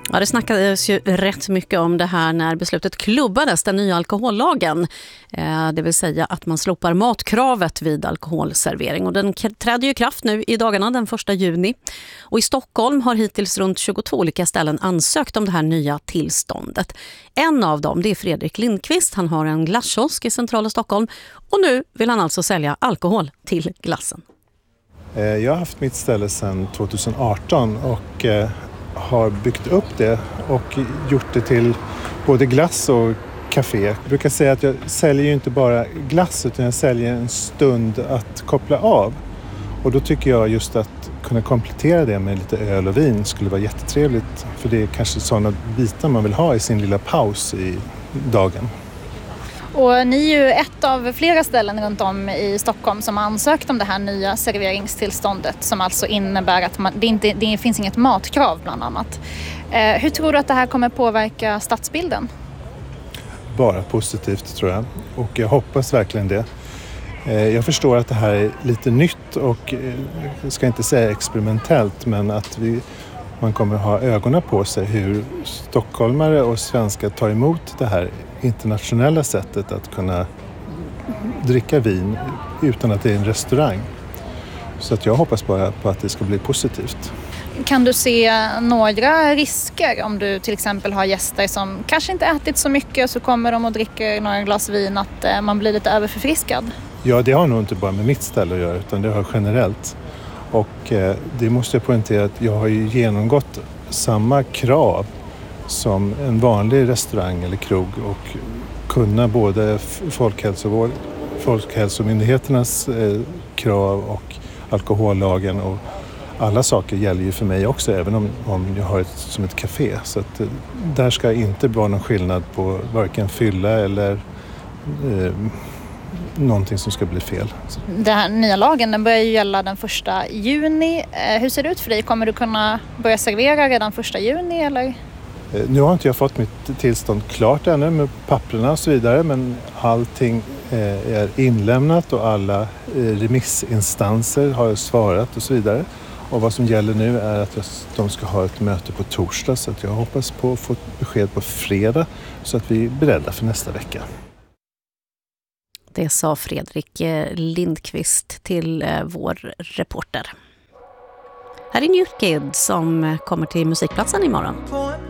Ja, det snackades ju rätt mycket om det här när beslutet klubbades, den nya alkohollagen. Det vill säga att man slopar matkravet vid alkoholservering. Och den träder ju i kraft nu i dagarna den 1 juni. Och i Stockholm har hittills runt 22 olika ställen ansökt om det här nya tillståndet. En av dem, det är Fredrik Lindqvist. Han har en glasskiosk i centrala Stockholm. Och nu vill han alltså sälja alkohol till glassen. Jag har haft mitt ställe sedan 2018 och har byggt upp det och gjort det till både glass och café. Jag brukar säga att jag säljer ju inte bara glass utan jag säljer en stund att koppla av. Och då tycker jag just att kunna komplettera det med lite öl och vin skulle vara jättetrevligt. För det är kanske sådana bitar man vill ha i sin lilla paus i dagen. Och ni är ju ett av flera ställen runt om i Stockholm som har ansökt om det här nya serveringstillståndet som alltså innebär att det finns inget matkrav bland annat. Hur tror du att det här kommer påverka stadsbilden? Bara positivt tror jag och jag hoppas verkligen det. Jag förstår att det här är lite nytt och jag ska inte säga experimentellt men att man kommer ha ögonen på sig hur stockholmare och svenskar tar emot det här internationella sättet att kunna dricka vin utan att det är en restaurang. Så att jag hoppas bara på att det ska bli positivt. Kan du se några risker om du till exempel har gäster som kanske inte ätit så mycket och så kommer de och dricker några glas vin att man blir lite överförfriskad? Ja, det har nog inte bara med mitt ställe att göra utan det har generellt. Och det måste jag poängtera att jag har ju genomgått samma krav som en vanlig restaurang eller krog och kunna både folkhälsomyndigheternas krav och alkohollagen och alla saker gäller ju för mig också även om jag har som ett café. Så att där ska inte vara någon skillnad på varken fylla eller någonting som ska bli fel. Den här nya lagen den börjar ju gälla den 1 juni. Hur ser det ut för dig? Kommer du kunna börja servera redan 1 juni eller? Nu har inte jag fått mitt tillstånd klart ännu med papperna och så vidare men allting är inlämnat och alla remissinstanser har svarat och så vidare. Och vad som gäller nu är att de ska ha ett möte på torsdag så att jag hoppas på att få ett besked på fredag så att vi är beredda för nästa vecka. Det sa Fredrik Lindqvist till vår reporter. Här är New Kid som kommer till musikplatsen imorgon.